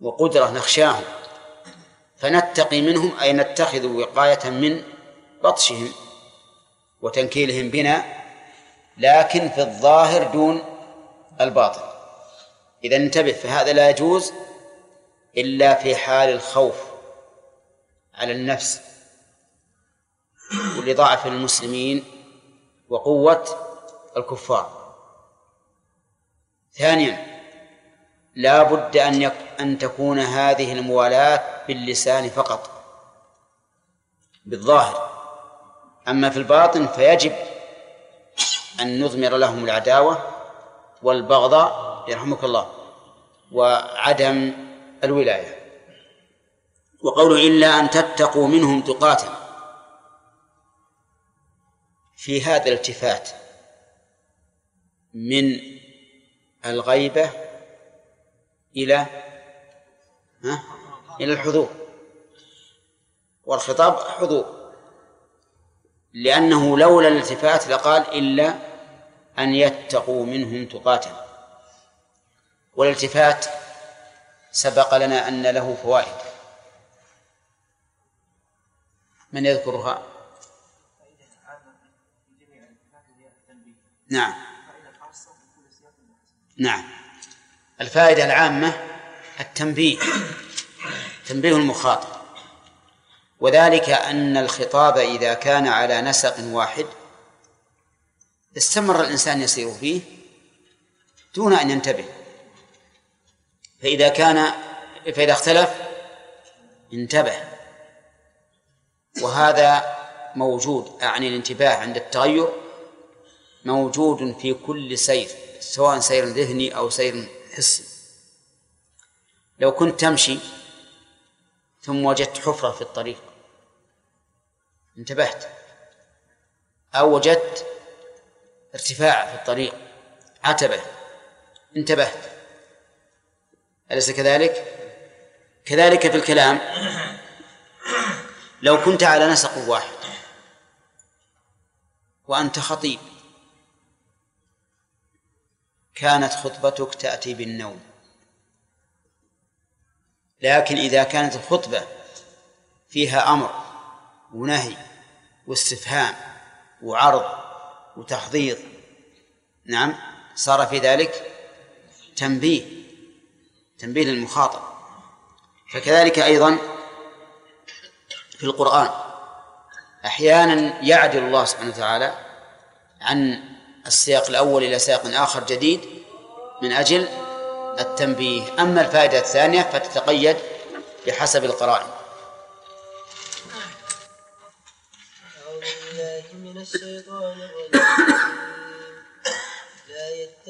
وقدرة نخشاهم فنتقي منهم، أي نتخذ وقاية من بطشهم وتنكيلهم بنا، لكن في الظاهر دون الباطن. إذا انتبه، فهذا لا يجوز إلا في حال الخوف على النفس ولضعف المسلمين وقوة الكفار. ثانيا، لا بد أن تكون هذه الموالاة باللسان فقط بالظاهر، أما في الباطن فيجب أن نضمر لهم العداوة والبغضاء يرحمك الله وعدم الولاية. وقوله إلا أن تتقوا منهم تقاتا، في هذا الالتفات من الغيبة إلى الحضور، والخطاب حضور، لأنه لولا الالتفات لقال إلا أن يتقوا منهم تقاتا. والالتفات سبق لنا أن له فوائد، من يذكرها؟ نعم. الفائدة العامة التنبيه، تنبيه المخاطب، وذلك أن الخطاب إذا كان على نسق واحد استمر الإنسان يسير فيه دون أن ينتبه، فإذا اختلف انتبه. وهذا موجود، أعني الانتباه عند التغير موجود في كل سير، سواء سير ذهني أو سير حسي. لو كنت تمشي ثم وجدت حفرة في الطريق انتبهت، أو وجدت ارتفاع في الطريق عتبة انتبهت، أليس كذلك؟ كذلك في الكلام، لو كنت على نسق واحد وأنت خطيب كانت خطبتك تأتي بالنوم، لكن إذا كانت الخطبة فيها أمر ونهي واستفهام وعرض وتحضيض، نعم، صار في ذلك تنبيه للمخاطب. فكذلك أيضا في القرآن أحيانا يعدل الله سبحانه وتعالى عن السياق الأول إلى سياق آخر جديد من أجل التنبيه. أما الفائدة الثانية فتتقيد بحسب القرائن. أعوذ بالله من الشيطان الرجيم.